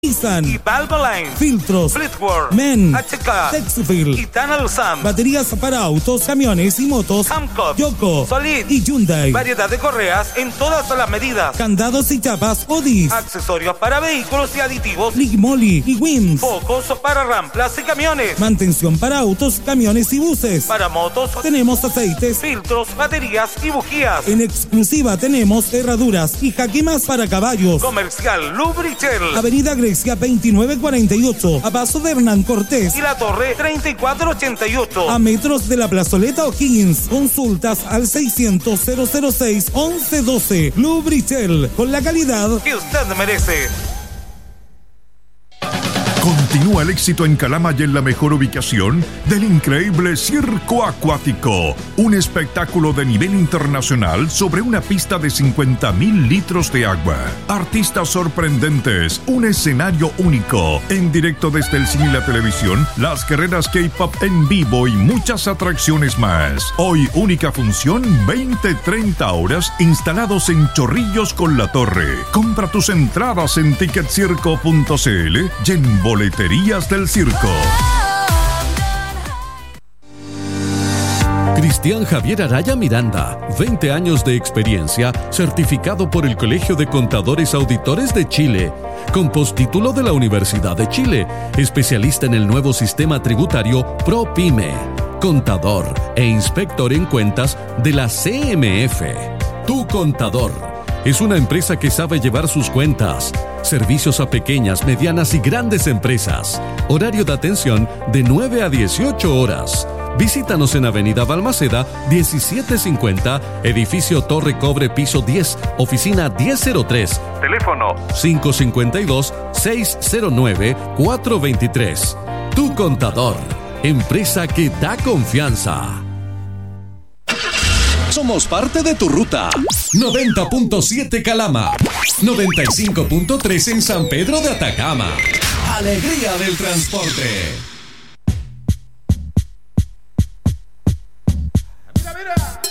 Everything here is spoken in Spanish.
Nissan y Valvoline, filtros, Fleetwood, Men, HK Texfield y Tunnel Sam, baterías para autos, camiones y motos, Hancock, Yoko Solid y Hyundai, variedad de correas en todas las medidas, candados y chapas Odis, accesorios para vehículos y aditivos, Ligmoli y Wims, focos para ramplas y camiones, mantención para autos, camiones y buses. para motos, Tenemos aceites. filtros, baterías y bujías. En exclusiva tenemos herraduras y jaquimas para caballos. Comercial Lubrichel Avenida Grecia 2948, a paso de Hernán Cortés, y la Torre 3488. a metros de la plazoleta O'Higgins. Consultas al 600-006-1112. Lubrichel, con la calidad Que usted merece. Continúa el éxito en Calama y en la mejor ubicación del increíble Circo Acuático, un espectáculo de nivel internacional sobre una pista de 50.000 litros de agua. Artistas sorprendentes, un escenario único, en directo desde el cine y la televisión, las carreras K-pop en vivo y muchas atracciones más. Hoy única función, 20-30 horas, instalados en Chorrillos con la Torre. Compra tus entradas en ticketcirco.cl y en Boleterías del Circo. Cristian Javier Araya Miranda, 20 años de experiencia, certificado por el Colegio de Contadores Auditores de Chile, con postítulo de la Universidad de Chile, especialista en el nuevo sistema tributario ProPyme, contador e inspector en cuentas de la CMF. Tu Contador es una empresa que sabe llevar sus cuentas. Servicios a pequeñas, medianas y grandes empresas. Horario de atención de 9 a 18 horas. Visítanos en Avenida Balmaceda 1750, edificio Torre Cobre, piso 10, oficina 1003. Teléfono 552-609-423. Tu Contador, empresa que da confianza. Somos parte de tu ruta. 90.7 Calama, 95.3 en San Pedro de Atacama. Alegría del transporte. Mira, mira.